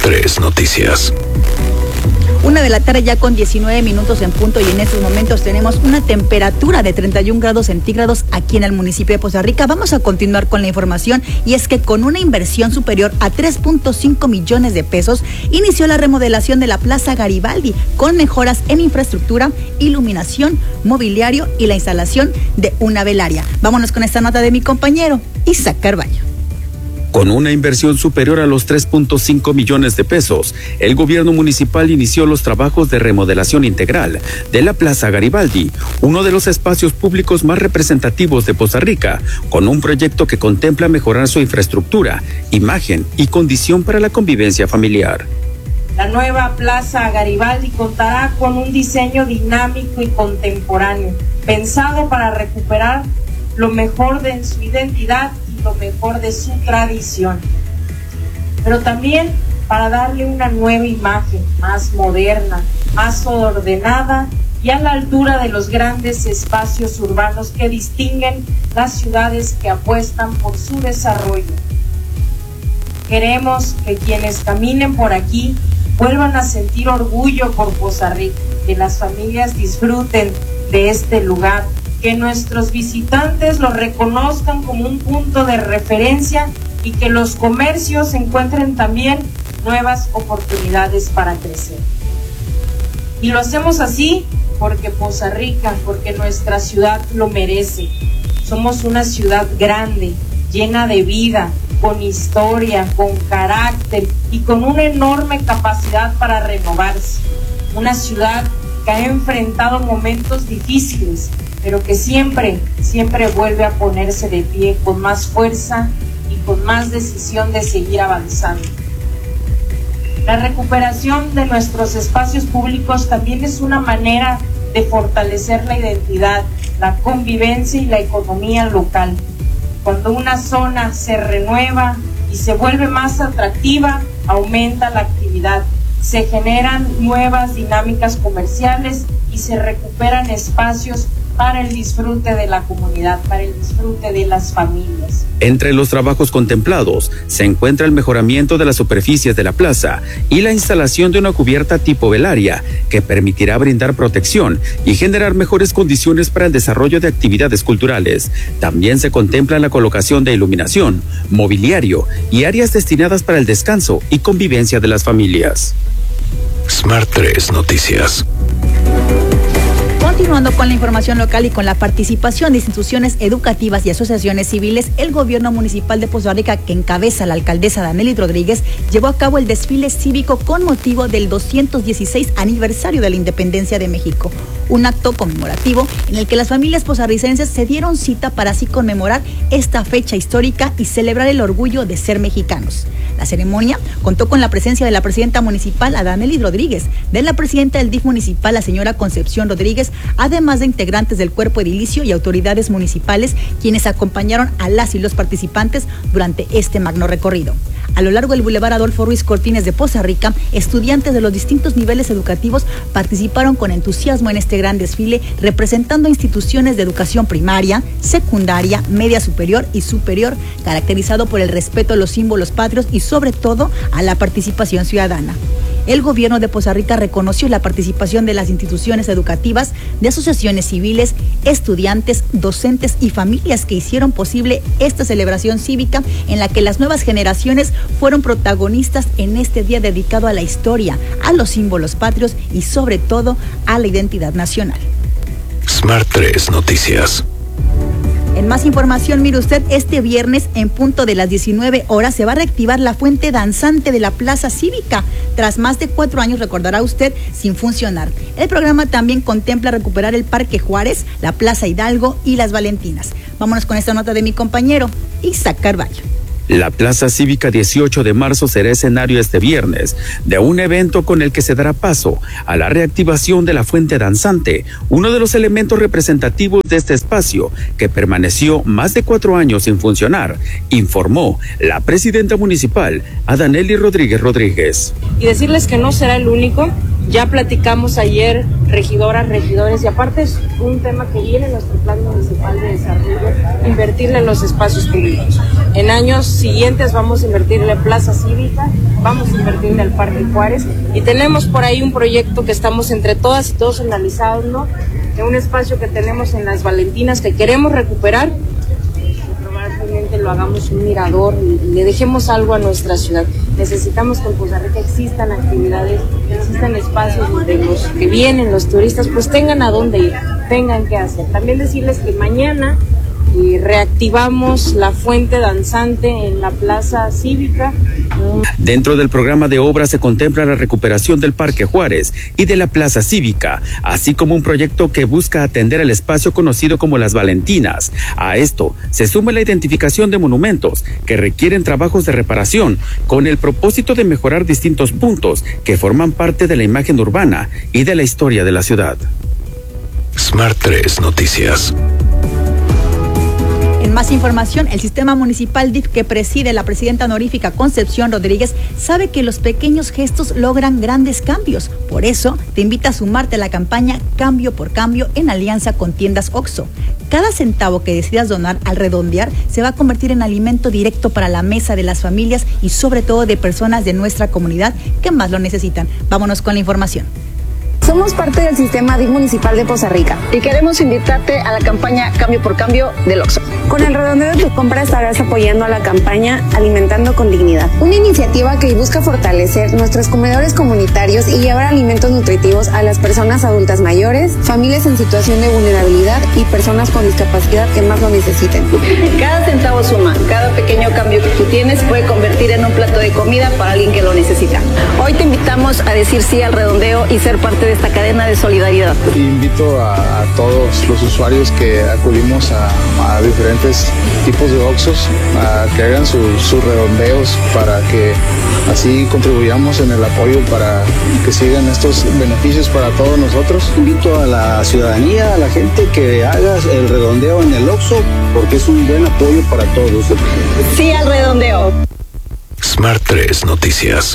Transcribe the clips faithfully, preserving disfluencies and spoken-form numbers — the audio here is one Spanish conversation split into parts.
tres Noticias. Una de la tarde ya con diecinueve minutos en punto y en estos momentos tenemos una temperatura de treinta y un grados centígrados aquí en el municipio de Poza Rica. Vamos a continuar con la información y es que con una inversión superior a tres punto cinco millones de pesos inició la remodelación de la Plaza Garibaldi con mejoras en infraestructura, iluminación, mobiliario y la instalación de una velaria. Vámonos con esta nota de mi compañero Isaac Carballo. Con una inversión superior a los tres punto cinco millones de pesos, el gobierno municipal inició los trabajos de remodelación integral de la Plaza Garibaldi, uno de los espacios públicos más representativos de Poza Rica, con un proyecto que contempla mejorar su infraestructura, imagen y condición para la convivencia familiar. La nueva Plaza Garibaldi contará con un diseño dinámico y contemporáneo, pensado para recuperar lo mejor de su identidad y lo mejor de su tradición, pero también para darle una nueva imagen, más moderna, más ordenada y a la altura de los grandes espacios urbanos que distinguen las ciudades que apuestan por su desarrollo. Queremos que quienes caminen por aquí vuelvan a sentir orgullo por Poza Rica, que las familias disfruten de este lugar, que nuestros visitantes lo reconozcan como un punto de referencia y que los comercios encuentren también nuevas oportunidades para crecer. Y lo hacemos así porque Poza Rica, porque nuestra ciudad lo merece. Somos una ciudad grande, llena de vida, con historia, con carácter y con una enorme capacidad para renovarse. Una ciudad que ha enfrentado momentos difíciles, pero que siempre, siempre vuelve a ponerse de pie con más fuerza y con más decisión de seguir avanzando. La recuperación de nuestros espacios públicos también es una manera de fortalecer la identidad, la convivencia y la economía local. Cuando una zona se renueva y se vuelve más atractiva, aumenta la actividad, se generan nuevas dinámicas comerciales y se recuperan espacios para el disfrute de la comunidad, para el disfrute de las familias. Entre los trabajos contemplados se encuentra el mejoramiento de las superficies de la plaza y la instalación de una cubierta tipo velaria que permitirá brindar protección y generar mejores condiciones para el desarrollo de actividades culturales. También se contempla la colocación de iluminación, mobiliario y áreas destinadas para el descanso y convivencia de las familias. Smart tres Noticias. Continuando con la información local y con la participación de instituciones educativas y asociaciones civiles, el gobierno municipal de Poza Rica, que encabeza la alcaldesa Danelis Rodríguez, llevó a cabo el desfile cívico con motivo del doscientos dieciséis aniversario de la independencia de México. Un acto conmemorativo en el que las familias pozarricenses se dieron cita para así conmemorar esta fecha histórica y celebrar el orgullo de ser mexicanos. La ceremonia contó con la presencia de la presidenta municipal, Danelis Rodríguez, de la presidenta del D I F municipal, la señora Concepción Rodríguez, además de integrantes del cuerpo edilicio y autoridades municipales, quienes acompañaron a las y los participantes durante este magno recorrido. A lo largo del Boulevard Adolfo Ruiz Cortines de Poza Rica, estudiantes de los distintos niveles educativos participaron con entusiasmo en este gran desfile, representando a instituciones de educación primaria, secundaria, media superior y superior, caracterizado por el respeto a los símbolos patrios y sobre todo a la participación ciudadana. El gobierno de Poza Rica reconoció la participación de las instituciones educativas, de asociaciones civiles, estudiantes, docentes y familias que hicieron posible esta celebración cívica en la que las nuevas generaciones fueron protagonistas en este día dedicado a la historia, a los símbolos patrios y sobre todo a la identidad nacional. Smart tres Noticias. En más información, mire usted, este viernes en punto de las diecinueve horas se va a reactivar la fuente danzante de la Plaza Cívica, tras más de cuatro años, recordará usted, sin funcionar. El programa también contempla recuperar el Parque Juárez, la Plaza Hidalgo y las Valentinas. Vámonos con esta nota de mi compañero Isaac Carballo. La Plaza Cívica dieciocho de marzo será escenario este viernes de un evento con el que se dará paso a la reactivación de la fuente danzante, uno de los elementos representativos de este espacio que permaneció más de cuatro años sin funcionar, informó la presidenta municipal, Danelis Rodríguez Rodríguez. Y decirles que no será el único. Ya platicamos ayer, regidoras, regidores, y aparte es un tema que viene en nuestro plan municipal de desarrollo, invertirle en los espacios públicos. En años siguientes vamos a invertirle en Plaza Cívica, vamos a invertirle al Parque Juárez y tenemos por ahí un proyecto que estamos entre todas y todos analizando, de un espacio que tenemos en Las Valentinas que queremos recuperar. Probablemente lo hagamos un mirador y le dejemos algo a nuestra ciudad. Necesitamos que en Poza Rica existan actividades, existan espacios donde los que vienen, los turistas, pues tengan a dónde ir, tengan qué hacer. También decirles que mañana y reactivamos la fuente danzante en la Plaza Cívica. Dentro del programa de obras se contempla la recuperación del Parque Juárez y de la Plaza Cívica, así como un proyecto que busca atender el espacio conocido como Las Valentinas. A esto se suma la identificación de monumentos que requieren trabajos de reparación con el propósito de mejorar distintos puntos que forman parte de la imagen urbana y de la historia de la ciudad. Smart tres Noticias. En más información, el sistema municipal D I F que preside la presidenta honorífica Concepción Rodríguez sabe que los pequeños gestos logran grandes cambios. Por eso, te invita a sumarte a la campaña Cambio por Cambio en alianza con Tiendas Oxxo. Cada centavo que decidas donar al redondear se va a convertir en alimento directo para la mesa de las familias y sobre todo de personas de nuestra comunidad que más lo necesitan. Vámonos con la información. Somos parte del sistema D I F municipal de Poza Rica y queremos invitarte a la campaña Cambio por Cambio del Oxxo. Con el redondeo de tu compra estarás apoyando a la campaña Alimentando con Dignidad, una iniciativa que busca fortalecer nuestros comedores comunitarios y llevar alimentos nutritivos a las personas adultas mayores, familias en situación de vulnerabilidad y personas con discapacidad que más lo necesiten. Cada centavo suma, cada pequeño cambio que tú tienes puede convertir en un plato de comida para alguien que lo necesita. Hoy te invitamos a decir sí al redondeo y ser parte de esta cadena de solidaridad. Invito a, a todos los usuarios que acudimos a, a diferentes tipos de Oxxos a que hagan sus, sus redondeos para que así contribuyamos en el apoyo para que sigan estos beneficios para todos nosotros. Invito a la ciudadanía, a la gente que haga el redondeo en el Oxxo porque es un buen apoyo para todos. Sí al redondeo. Smart tres Noticias.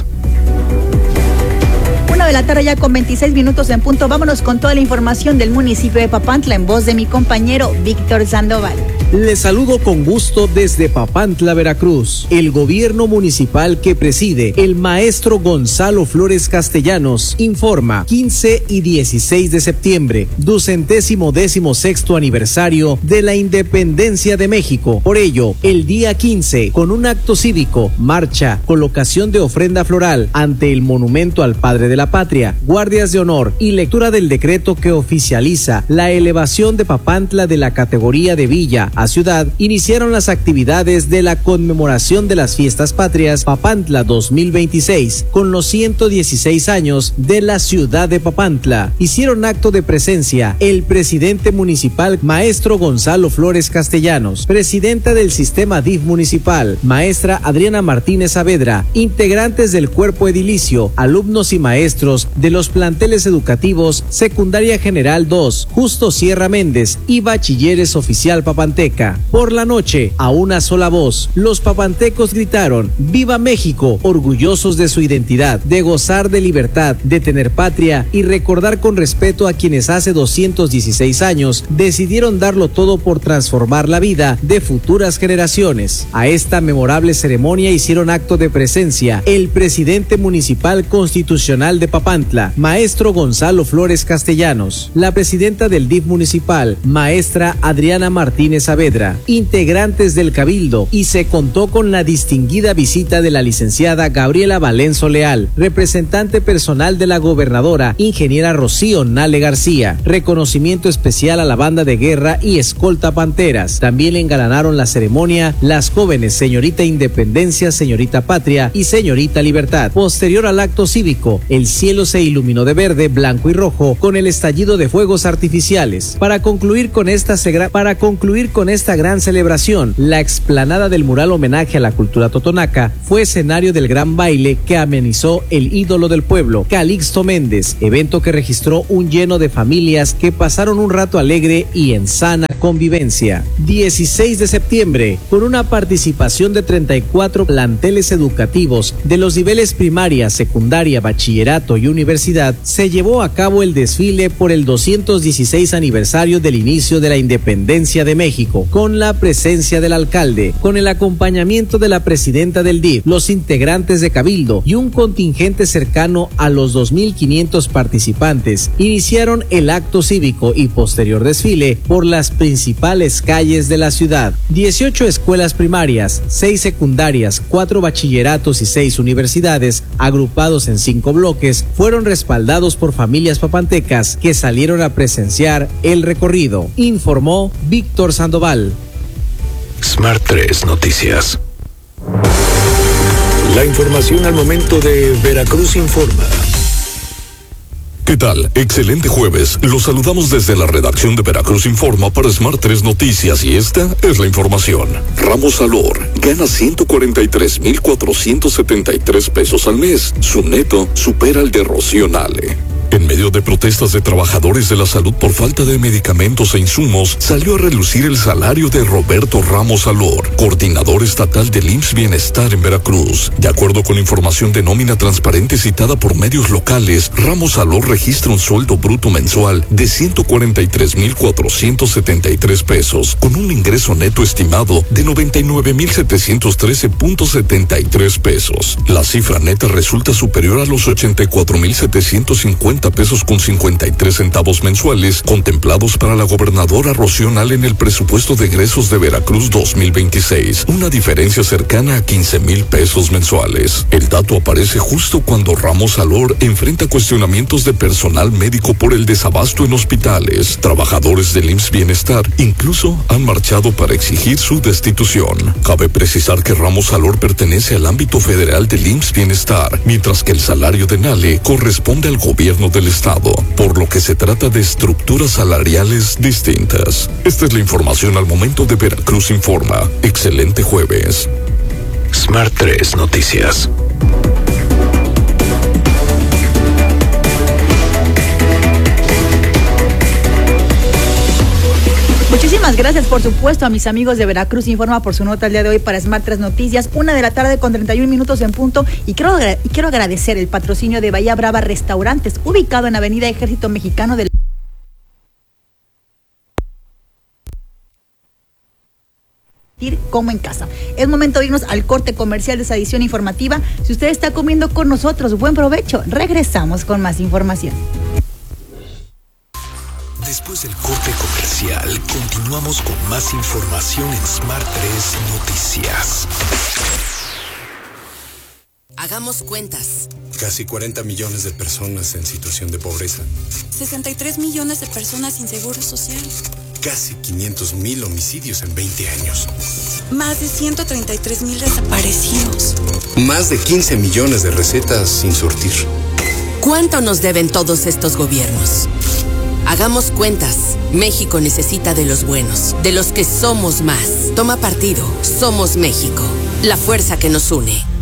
Una de la tarde ya con veintiséis minutos en punto. Vámonos con toda la información del municipio de Papantla en voz de mi compañero Víctor Sandoval. Les saludo con gusto desde Papantla, Veracruz. El gobierno municipal que preside el maestro Gonzalo Flores Castellanos informa quince y dieciséis de septiembre, ducentésimo décimo sexto aniversario de la independencia de México. Por ello, el día quince, con un acto cívico, marcha, colocación de ofrenda floral ante el monumento al padre de la patria, guardias de honor y lectura del decreto que oficializa la elevación de Papantla de la categoría de villa a ciudad, iniciaron las actividades de la conmemoración de las fiestas patrias Papantla dos mil veintiséis con los ciento dieciséis años de la ciudad de Papantla. Hicieron acto de presencia el presidente municipal maestro Gonzalo Flores Castellanos, presidenta del sistema D I F municipal maestra Adriana Martínez Saavedra, integrantes del cuerpo edilicio, alumnos y maestros de los planteles educativos Secundaria General dos, Justo Sierra Méndez y Bachilleres Oficial Papanteca. Por la noche, a una sola voz, los papantecos gritaron ¡Viva México!, orgullosos de su identidad, de gozar de libertad, de tener patria y recordar con respeto a quienes hace doscientos dieciséis años decidieron darlo todo por transformar la vida de futuras generaciones. A esta memorable ceremonia hicieron acto de presencia el presidente municipal constitucional de Papantla, maestro Gonzalo Flores Castellanos, la presidenta del D I F municipal, maestra Adriana Martínez Saavedra, integrantes del Cabildo, y se contó con la distinguida visita de la licenciada Gabriela Valenzo Leal, representante personal de la gobernadora, ingeniera Rocío Nale García. Reconocimiento especial a la banda de guerra y escolta Panteras. También engalanaron la ceremonia las jóvenes señorita Independencia, señorita Patria y señorita Libertad. Posterior al acto cívico, el cielo se iluminó de verde, blanco y rojo con el estallido de fuegos artificiales. Para concluir con esta para concluir con esta gran celebración, la explanada del mural homenaje a la cultura totonaca fue escenario del gran baile que amenizó el ídolo del pueblo, Calixto Méndez, evento que registró un lleno de familias que pasaron un rato alegre y en sana convivencia. dieciséis de septiembre, con una participación de treinta y cuatro planteles educativos de los niveles primaria, secundaria, bachillerato y universidad, se llevó a cabo el desfile por el doscientos dieciséis aniversario del inicio de la independencia de México. cívico, con la presencia del alcalde, con el acompañamiento de la presidenta del D I F, los integrantes de Cabildo y un contingente cercano a los dos mil quinientos participantes, iniciaron el acto cívico y posterior desfile por las principales calles de la ciudad. dieciocho escuelas primarias, seis secundarias, cuatro bachilleratos y seis universidades, agrupados en cinco bloques, fueron respaldados por familias papantecas que salieron a presenciar el recorrido, informó Víctor Sandoval. Smart tres Noticias. La información al momento de Veracruz Informa. ¿Qué tal? Excelente jueves. Los saludamos desde la redacción de Veracruz Informa para Smart tres Noticias y esta es la información. Ramos Salor gana ciento cuarenta y tres mil cuatrocientos setenta y tres pesos al mes. Su neto supera el de Rocío Nale. En medio de protestas de trabajadores de la salud por falta de medicamentos e insumos, salió a relucir el salario de Roberto Ramos Salor, coordinador estatal del I M S S Bienestar en Veracruz. De acuerdo con información de nómina transparente citada por medios locales, Ramos Salor registra un sueldo bruto mensual de ciento cuarenta y tres mil cuatrocientos setenta y tres pesos, con un ingreso neto estimado de noventa y nueve mil setecientos trece punto setenta y tres pesos. La cifra neta resulta superior a los ochenta y cuatro mil setecientos cincuenta pesos con cincuenta y tres centavos mensuales contemplados para la gobernadora Rocío Nale en el presupuesto de egresos de Veracruz dos mil veintiséis, una diferencia cercana a quince mil pesos mensuales. El dato aparece justo cuando Ramos Salor enfrenta cuestionamientos de personal médico por el desabasto en hospitales. Trabajadores del I M S S Bienestar incluso han marchado para exigir su destitución. Cabe precisar que Ramos Salor pertenece al ámbito federal del I M S S Bienestar, mientras que el salario de Nale corresponde al gobierno del estado, por lo que se trata de estructuras salariales distintas. Esta es la información al momento de Veracruz Informa. Excelente jueves. Smart tres Noticias. Muchísimas gracias, por supuesto, a mis amigos de Veracruz Informa por su nota el día de hoy para Smart tres Noticias, una de la tarde con treinta y un minutos en punto, y quiero, y quiero agradecer el patrocinio de Bahía Brava Restaurantes, ubicado en Avenida Ejército Mexicano del como en casa. Es momento de irnos al corte comercial de esa edición informativa. Si usted está comiendo con nosotros, buen provecho. Regresamos con más información. Después del corte comercial, continuamos con más información en Smart tres Noticias. Hagamos cuentas. Casi cuarenta millones de personas en situación de pobreza. sesenta y tres millones de personas sin seguro social. Casi quinientos mil homicidios en veinte años. Más de ciento treinta y tres mil desaparecidos. Más de quince millones de recetas sin surtir. ¿Cuánto nos deben todos estos gobiernos? Hagamos cuentas. México necesita de los buenos, de los que somos más. Toma partido. Somos México. La fuerza que nos une.